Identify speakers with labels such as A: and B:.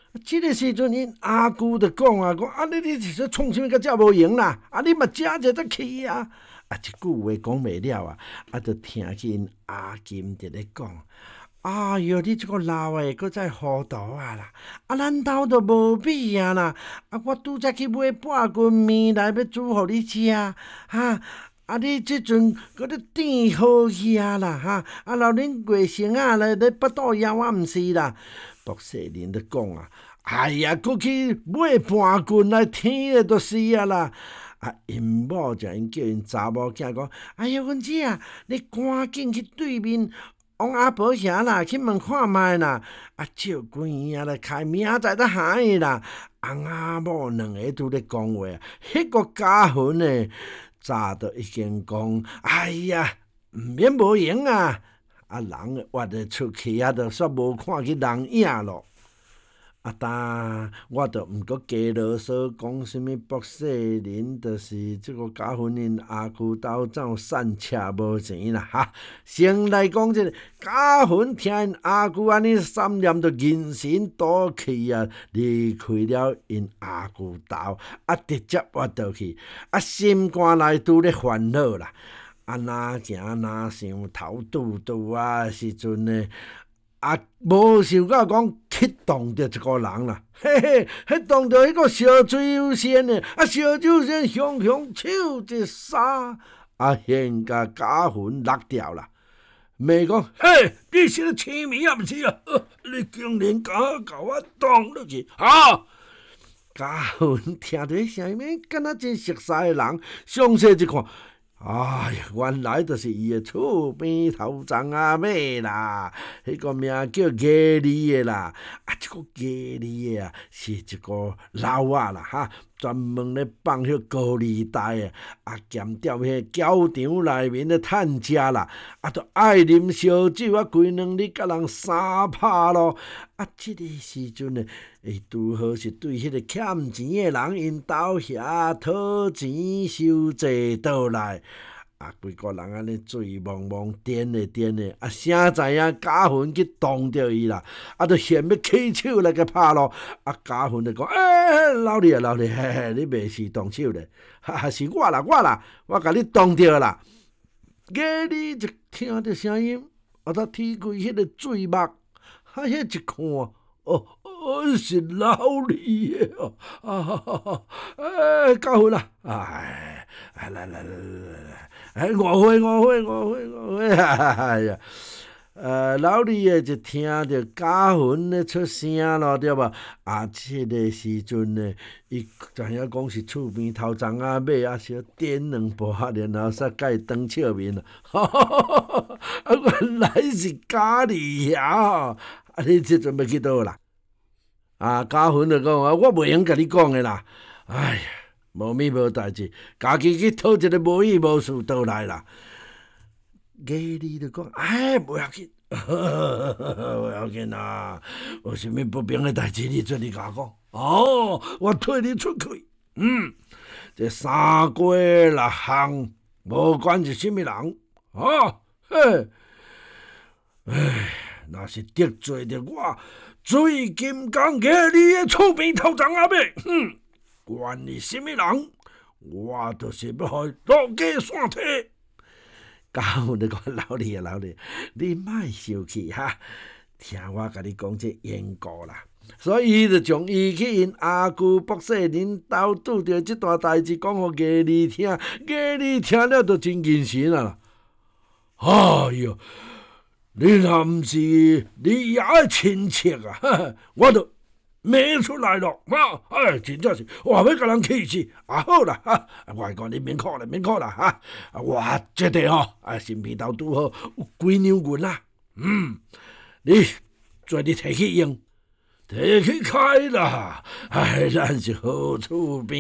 A: 这个时阵，因阿舅就讲啊，讲你是说创啥物，甲遮无闲啦？你嘛食者再去啊！一句话讲袂了啊，就听见因阿金伫咧讲。哎哟，你即个老诶，搁再糊涂啊啦！咱兜都无米啊啦！我拄则去买半斤面来要煮互你食，你即阵搁咧甜好去啦，留恁月生啊咧腹肚枵毋是啦？博士林咧讲啊，哎呀，搁去买半斤来添诶，就是啦。因某就因叫因查某囝讲，哎呀，阮姐啊，你赶紧去对面王阿婆遐啦，去问看卖啦。照几啊来开，明仔载才下伊啦。翁仔某两个拄咧讲话，迄个家魂呢，早都已经讲，哎呀，毋免无闲啊。人活咧出去就煞无看去人影咯。但我就毋过加啰嗦，讲什物博士林，就是即个家婚因阿舅兜怎散车无钱啦先来讲即个家婚，听因阿舅安尼三念，就人神倒去离开了因阿舅兜，直接活倒去，心肝内拄咧烦恼啦。哪行哪想头拄拄时阵呢？无想到讲去撞着一个人啦，嘿嘿，迄撞着迄个烧水有仙的，烧水有仙雄雄手一撒，现甲家魂落掉啦。骂讲，嘿，你是咧痴迷啊，毋是啊？你竟然甲我撞落去，家魂听着迄声音，敢若真熟悉的人，详细一看。哎呀，原来就是伊的厝边头长阿妈啦，迄个名叫佳丽的啦。这个佳丽的是一个老啦专门咧放迄高利贷的，兼调迄教场内面咧趁食啦，都爱啉烧酒规两日甲人相拍咯。这个时阵呢，拄好是对迄个欠钱的人因兜遐讨钱收债倒来。规个人安尼醉蒙蒙、颠的，谁知影家魂去撞着伊啦，就嫌要起手来甲拍咯。家魂就讲，老李，你袂是动手咧，是我啦，我甲你撞着啦。家里就听着声音，才踢开迄个嘴目，迄一看，是老李的家魂啦，来，误会，哎呀！老李的就听着家魂咧出声咯，对无？这个时阵呢，伊知影讲是厝边头长阿妹，小颠两步，然后煞甲伊当笑面啦。原来是家里呀！你即阵要去倒啦？家魂就讲我袂用甲你讲的啦。哎呀！无物无代志，家己去讨一个无依无事倒来啦。家里就讲，无要紧，无要紧啦。有啥物不平的代志，你做你甲我讲。我替你出去。这三过六项，无管是啥物人，若是得罪着我，水金刚家里的厝边头长阿妹，管你什么人，我就是要互落家散体。家魂就讲老李，你莫生气听我甲你讲这缘故啦。所以伊就将伊去因阿舅博士林兜拄着即段代志讲互家里听，家里听了就真精神啦。哎哟，你若毋是你爷的亲戚我就骂出来咯，真正是我要甲人气死。好啦，我讲你免哭啦，我这个身边头拄好有几两银啦，你做你摕去用，摕去开啦，咱是好厝边。